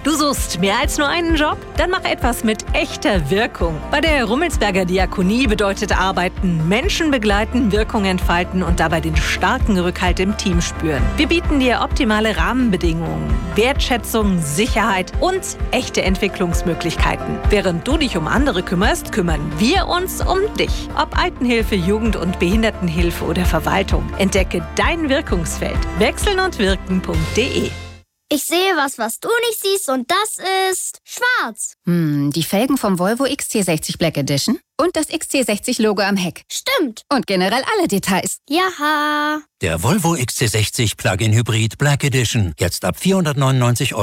Du suchst mehr als nur einen Job? Dann mach etwas mit echter Wirkung. Bei der Rummelsberger Diakonie bedeutet Arbeiten Menschen begleiten, Wirkung entfalten und dabei den starken Rückhalt im Team spüren. Wir bieten dir optimale Rahmenbedingungen, Wertschätzung, Sicherheit und echte Entwicklungsmöglichkeiten. Während du dich um andere kümmerst, kümmern wir uns um dich. Ob Altenhilfe, Jugend- und Behindertenhilfe oder Verwaltung. Entdecke dein Wirkungsfeld. wechselnundwirken.de. Ich sehe was du nicht siehst, und das ist schwarz. Die Felgen vom Volvo XC60 Black Edition und das XC60-Logo am Heck. Stimmt. Und generell alle Details. Jaha. Der Volvo XC60 Plug-in Hybrid Black Edition. Jetzt ab 499 €